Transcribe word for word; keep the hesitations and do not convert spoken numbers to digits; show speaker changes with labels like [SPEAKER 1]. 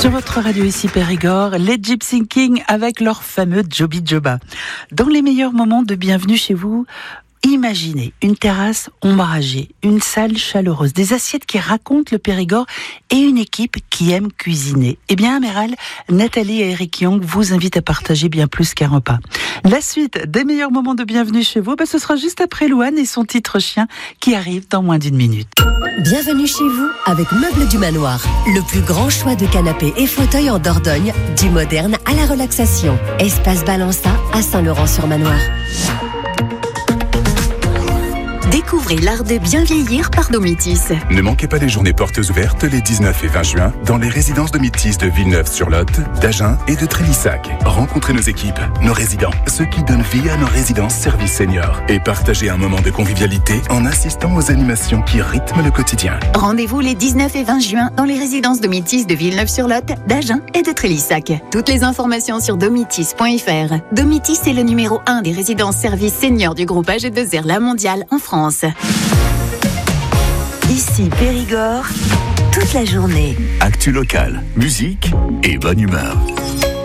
[SPEAKER 1] Sur votre radio ici Périgord, les Gypsy Kings avec leur fameux Joby Joba. Dans les meilleurs moments de bienvenue chez vous, imaginez une terrasse ombragée, une salle chaleureuse, des assiettes qui racontent le Périgord et une équipe qui aime cuisiner. Eh bien, Améral, Nathalie et Eric Young vous invitent à partager bien plus qu'un repas. La suite des meilleurs moments de bienvenue chez vous, bah, ce sera juste après Louane et son titre chien qui arrive dans moins d'une minute.
[SPEAKER 2] Bienvenue chez vous avec Meubles du Manoir. Le plus grand choix de canapés et fauteuils en Dordogne, du moderne à la relaxation. Espace Balança à Saint-Laurent-sur-Manoir. Découvrez l'art de bien vieillir par Domitis.
[SPEAKER 3] Ne manquez pas les journées portes ouvertes les dix-neuf et vingt juin dans les résidences Domitis de Villeneuve-sur-Lot, d'Agen et de Trélissac. Rencontrez nos équipes, nos résidents, ceux qui donnent vie à nos résidences services seniors et partagez un moment de convivialité en assistant aux animations qui rythment le quotidien.
[SPEAKER 4] Rendez-vous les dix-neuf et vingt juin dans les résidences Domitis de Villeneuve-sur-Lot, d'Agen et de Trélissac. Toutes les informations sur domitis point f r. Domitis est le numéro un des résidences services seniors du groupe A G deux R La Mondiale en France.
[SPEAKER 2] Ici Périgord, toute la journée.
[SPEAKER 5] Actu locale, musique et bonne humeur.